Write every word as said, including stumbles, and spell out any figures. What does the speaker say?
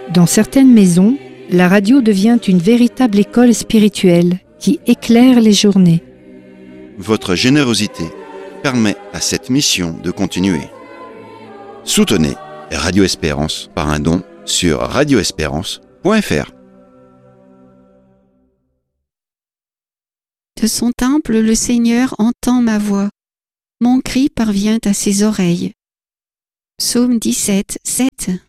Dans certaines maisons, la radio devient une véritable école spirituelle qui éclaire les journées. Votre générosité permet à cette mission de continuer. Soutenez Radio Espérance par un don sur radio espérance point f r. De son temple, le Seigneur entend ma voix. Mon cri parvient à ses oreilles. Psaume dix-sept, sept.